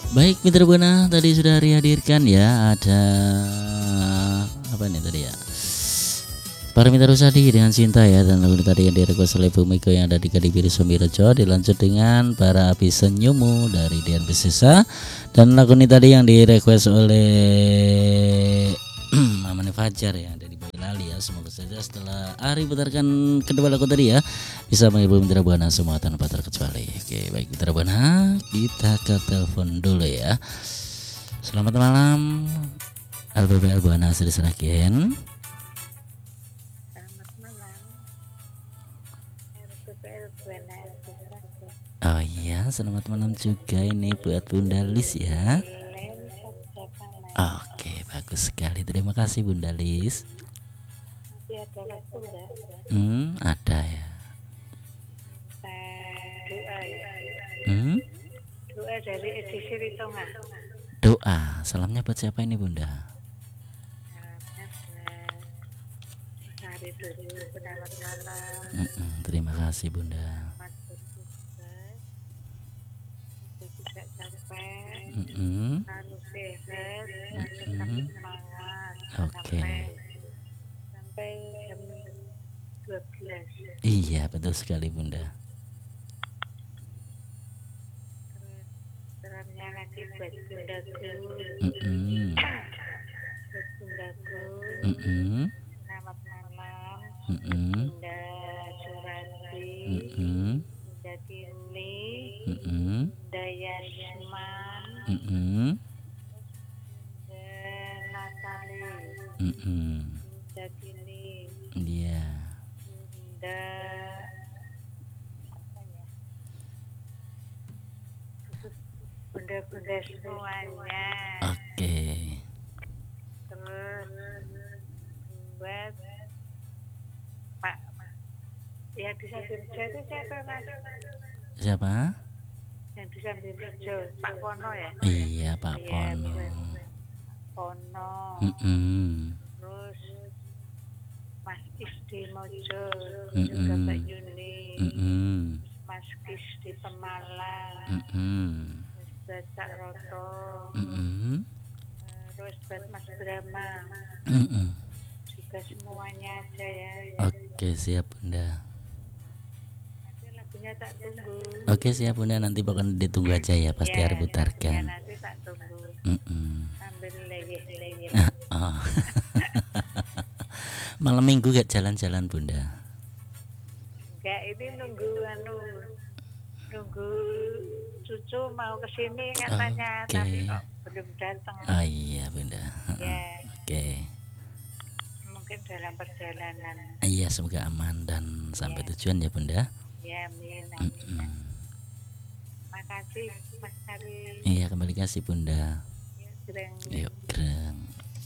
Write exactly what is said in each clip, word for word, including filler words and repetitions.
Baik Mitra Buana, tadi sudah dihadirkan ya, ada apa nih tadi ya, Paramita Rusadi dengan Cinta ya, dan lagu tadi yang direkod oleh Bu Miko yang ada di Kadipiri Sumirejo. Dilanjut dengan Para Api Senyummu dari Dian Piscesa, dan lagu ini tadi yang direkod oleh Mamane Fajar yang ada di Boyolali ya. Semoga saja setelah Ari putarkan kedua lagu tadi ya bisa menghibur Mitra Buana semua tanpa terkecuali. Oke baik Mitra Buana, kita ke telepon dulu ya. Selamat malam L B B L Buana Sri Seragen. Selamat malam L B B L Buana Sri Seragen. Oh iya, selamat malam juga ini buat Bunda Lis ya. Oke, bagus sekali. Terima kasih Bunda Lis. Masih ada waktu enggak? Hmm, ada ya. Doa ya. Hmm? Doa dari edisi Ritonga. Doa, salamnya buat siapa ini Bunda? Salamnya buat Hari dulu, selamat malam. Mm-mm, terima kasih Bunda. Selamat bertugas. Tidak capek. Mm-mm. Harus sehat, tetap Mm-mm. semangat. Oke. Sampai sampai jam dua belas. Iya, betul sekali Bunda. Terus salamnya lagi buat Bundaku. Mm-mm. Buat Bundaku. Mm-mm. Selamat malam. Mm-mm. Bunda Surati, Mm-mm. Bunda Tini, Mm-mm. Bunda Yasman, Mm-mm. Bunda Natali, Mm-mm. Bunda Tini, Iya. Bunda apa ya? Bunda-bunda semuanya. Oke. Terus buat Pak yang di samping kerja itu siapa Mas? Siapa? Yang di samping kerja Pak Pono ya? Iya, Pak Iya, Pono. buat Pono. Mm-mm. Terus Mas Isdi Mojo, Mm-mm. juga Mbak Yuni, Mm-mm. Mas Kis di Pemalang, Mm-mm. terus buat Cak Roto, Mm-mm. terus buat Mas Brahma, Mm-mm. juga semuanya aja ya. Oke, siap Bunda. Nanti lagunya tak tunggu. Oke, siap Bunda, nanti pokoknya ditunggu aja ya, pasti Ya, harus lagunya putarkan. nanti tak tunggu. Mm-mm. Sambil leyeh-leyeh. Oh. Malam minggu gak jalan-jalan Bunda? Enggak, ini nunggu anu, nunggu cucu mau kesini katanya, Oke. tapi kok belum datang. Oh iya Bunda. Ya, Oke. mungkin dalam perjalanan. Iya, semoga aman dan sampai tujuan ya Bunda. Ya, amin, amin. Mm-mm. Makasih Mas Ari. Iya, kembali kasih Bunda. Ya, Greng. Yuk, greng.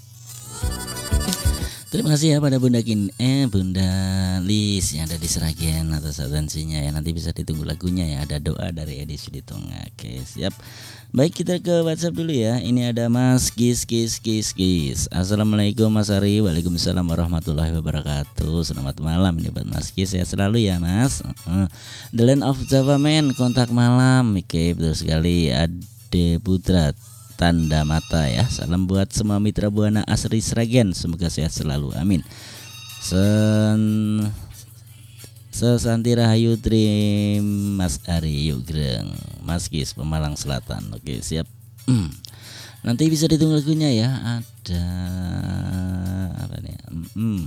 Terima kasih ya pada Bunda Kin eh Bunda Lis yang ada di Seragen atas atensinya ya. Nanti bisa ditunggu lagunya ya. Ada doa dari Edi Suditonga. Oke, siap. Baik, kita ke WhatsApp dulu ya. Ini ada Mas Kis Kis Kis Kis. Assalamualaikum Mas Ari. Waalaikumsalam warahmatullahi wabarakatuh. Selamat malam ini buat Mas Kis ya, selalu ya Mas. Uh, The Land of Java Man, kontak malam. Oke, betul sekali. Ade Putra tanda mata ya. Salam buat semua Mitra Buana Asri Sragen, semoga sehat selalu, amin. Sen Sesanti Rahayu Trim Mas Ari, yuk greng. Mas Kis Pemalang Selatan. Oke, siap. Hmm. Nanti bisa ditunggu lagunya ya. Ada apa nih? Hmm.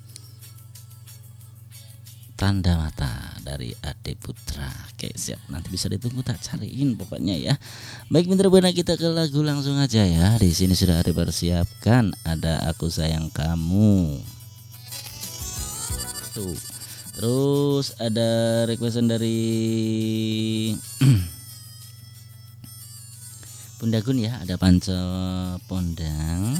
Tanda Mata dari Ade Putra. Oke, siap. Nanti bisa ditunggu, tak cariin pokoknya ya. Baik Mitra Buana, kita ke lagu langsung aja ya. Di sini sudah dipersiapkan, ada Aku Sayang Kamu. Tuh. Terus ada requestan dari Bunda Gun ya, ada Panco Pondang.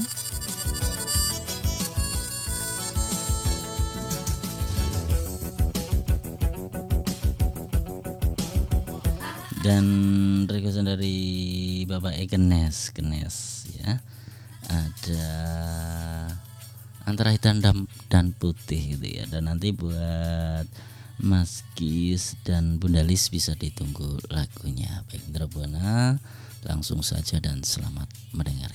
Dan requestan dari Bapak Ekenes, Kenes ya. Ada antara hitam dan, dan putih gitu ya. Dan nanti buat Mas Kis dan Bunda Lis bisa ditunggu lagunya. Baik Mitra Buana, Langsung saja dan selamat mendengar.